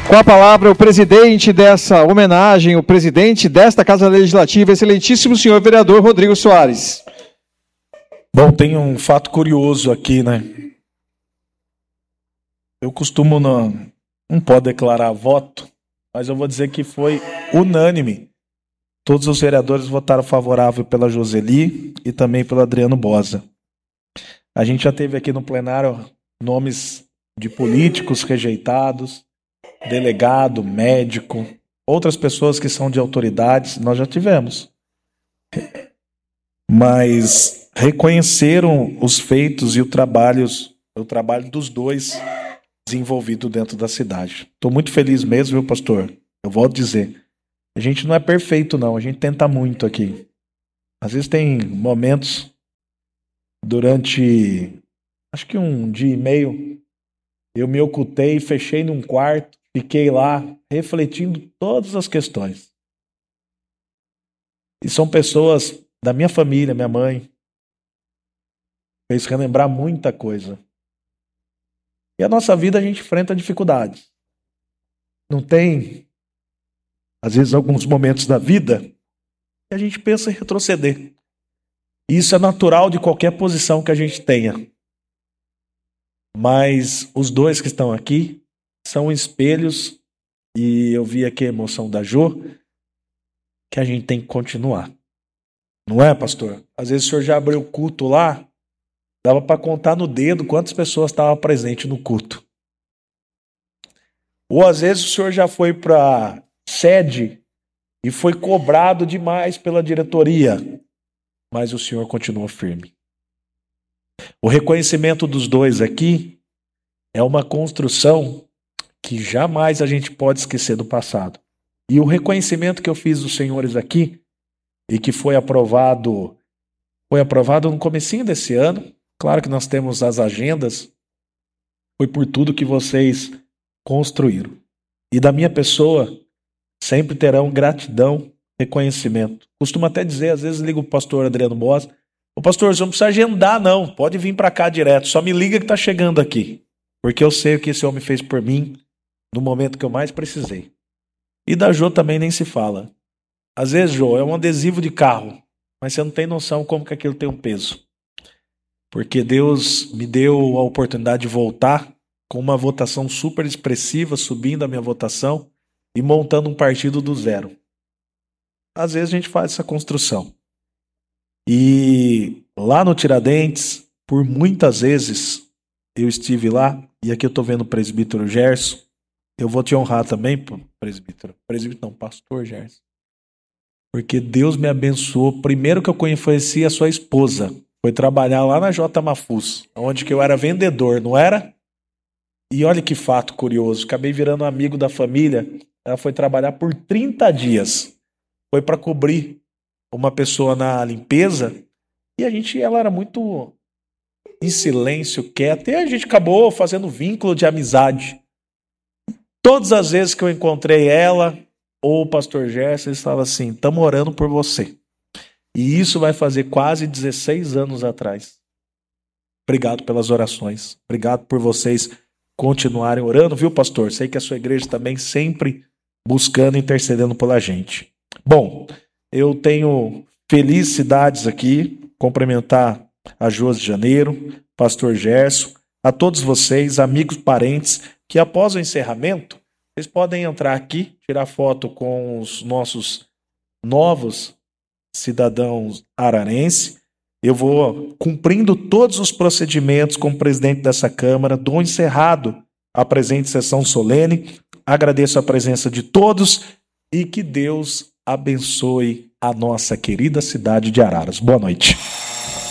Com a palavra, o presidente dessa homenagem, o presidente desta Casa Legislativa, excelentíssimo senhor vereador Rodrigo Soares. Bom, tem um fato curioso aqui, né? Eu costumo não pode declarar voto, mas eu vou dizer que foi unânime. Todos os vereadores votaram favorável pela Joseli e também pelo Adriano Bosa. A gente já teve aqui no plenário nomes de políticos rejeitados, delegado, médico, outras pessoas que são de autoridades, nós já tivemos. Mas reconheceram os feitos e o trabalho dos dois desenvolvido dentro da cidade. Estou muito feliz mesmo, viu, pastor? Eu volto a dizer, a gente não é perfeito não, a gente tenta muito aqui. Às vezes tem momentos durante, acho que um dia e meio, eu me ocultei, fechei num quarto, fiquei lá refletindo todas as questões. E são pessoas da minha família, minha mãe, fez relembrar muita coisa. E a nossa vida a gente enfrenta dificuldades. Não tem, às vezes, alguns momentos da vida que a gente pensa em retroceder. E isso é natural de qualquer posição que a gente tenha. Mas os dois que estão aqui são espelhos, e eu vi aqui a emoção da Jo, que a gente tem que continuar. Não é, pastor? Às vezes o senhor já abriu o culto lá, dava para contar no dedo quantas pessoas estavam presentes no culto. Ou às vezes o senhor já foi para a sede e foi cobrado demais pela diretoria, mas o senhor continua firme. O reconhecimento dos dois aqui é uma construção que jamais a gente pode esquecer do passado. E o reconhecimento que eu fiz dos senhores aqui, e que foi aprovado no comecinho desse ano, claro que nós temos as agendas, foi por tudo que vocês construíram. E da minha pessoa, sempre terão gratidão, reconhecimento. Costumo até dizer, às vezes ligo para o pastor Adriano Bosa, ô pastor, você não precisa agendar não, pode vir para cá direto, só me liga que está chegando aqui. Porque eu sei o que esse homem fez por mim no momento que eu mais precisei. E da Jo também nem se fala. Às vezes, Jo, é um adesivo de carro, mas você não tem noção como que aquilo tem um peso. Porque Deus me deu a oportunidade de voltar com uma votação super expressiva, subindo a minha votação e montando um partido do zero. Às vezes a gente faz essa construção. E lá no Tiradentes, por muitas vezes, eu estive lá, e aqui eu estou vendo o presbítero Gerson. Eu vou te honrar também, presbítero. Presbítero não, pastor Gerson. Porque Deus me abençoou. Primeiro que eu conheci a sua esposa. Foi trabalhar lá na J. Mafuz, onde que eu era vendedor, não era? E olha que fato curioso. Acabei virando amigo da família. Ela foi trabalhar por 30 dias. Foi para cobrir uma pessoa na limpeza. E ela era muito em silêncio, quieta. E a gente acabou fazendo vínculo de amizade. Todas as vezes que eu encontrei ela ou o pastor Gerson, eles falavam assim, estamos orando por você. E isso vai fazer quase 16 anos atrás. Obrigado pelas orações. Obrigado por vocês continuarem orando, viu, pastor? Sei que a sua igreja também sempre buscando e intercedendo pela gente. Bom, eu tenho felicidades aqui, cumprimentar a Josi Janeiro, pastor Gerson, a todos vocês, amigos, parentes, que após o encerramento, vocês podem entrar aqui, tirar foto com os nossos novos cidadãos ararenses. Eu vou cumprindo todos os procedimentos como presidente dessa Câmara, dou encerrado a presente sessão solene, agradeço a presença de todos e que Deus abençoe a nossa querida cidade de Araras. Boa noite.